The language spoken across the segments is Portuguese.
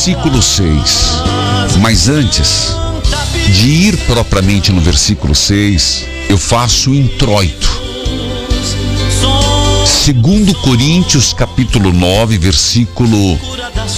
versículo 6. Mas antes de ir propriamente no versículo 6, eu faço o introito. 2 Coríntios capítulo 9, versículo 1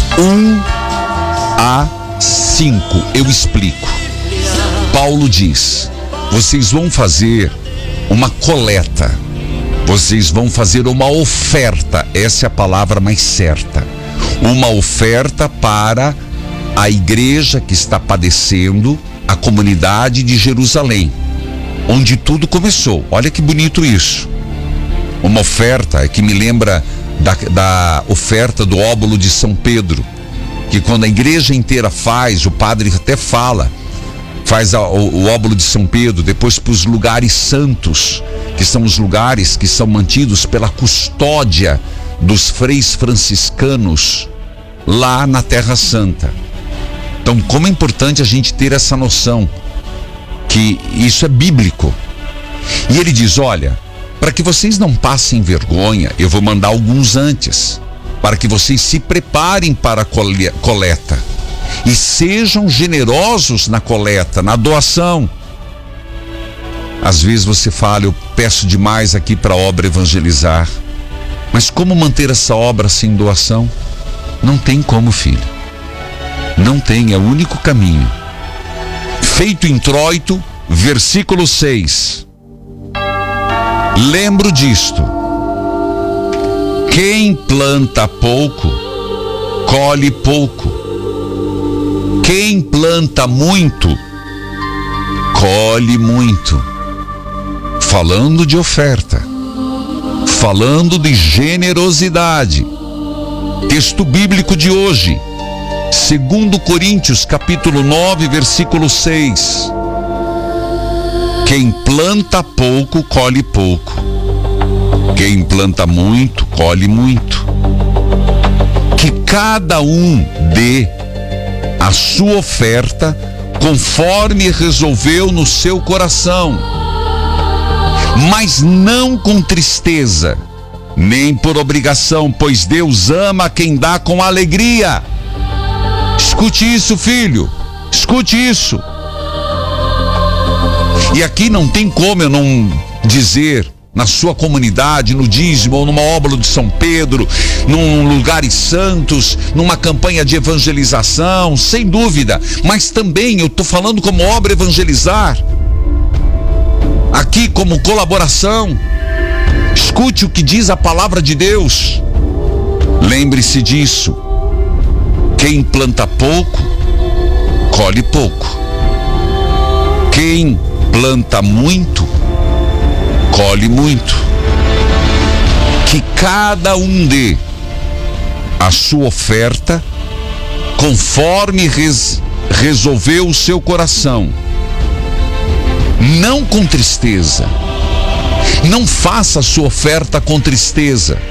a 5. Eu explico. Paulo diz: vocês vão fazer uma coleta, vocês vão fazer uma oferta, essa é a palavra mais certa, uma oferta para a igreja que está padecendo, a comunidade de Jerusalém, onde tudo começou. Olha que bonito isso. Uma oferta que me lembra da oferta do óbolo de São Pedro, que quando a igreja inteira faz, o padre até fala, faz o óbolo de São Pedro, depois para os lugares santos, que são os lugares que são mantidos pela custódia dos freis franciscanos lá na Terra Santa. Então, como é importante a gente ter essa noção que isso é bíblico. E ele diz: olha, para que vocês não passem vergonha, eu vou mandar alguns antes, para que vocês se preparem para a coleta e sejam generosos na coleta, na doação. Às vezes você fala: eu peço demais aqui para a obra evangelizar, mas como manter essa obra sem doação? Não tem como, filho. Não tem, é o único caminho. Feito introito, versículo 6. Lembro disto: quem planta pouco, colhe pouco. Quem planta muito, colhe muito. Falando de oferta, falando de generosidade. Texto bíblico de hoje, 2 Coríntios capítulo 9, versículo 6. Quem planta pouco, colhe pouco. Quem planta muito, colhe muito. Que cada um dê a sua oferta conforme resolveu no seu coração, mas não com tristeza, nem por obrigação, pois Deus ama quem dá com alegria. Escute isso, filho, escute isso. E aqui não tem como eu não dizer, na sua comunidade, no dízimo, ou numa óbolo de São Pedro, num lugares santos, numa campanha de evangelização, sem dúvida, mas também eu estou falando como obra evangelizar, aqui como colaboração. Escute o que diz a palavra de Deus. Lembre-se disso: quem planta pouco, colhe pouco. Quem planta muito, colhe muito. Que cada um dê a sua oferta conforme resolveu o seu coração, não com tristeza. Não faça a sua oferta com tristeza.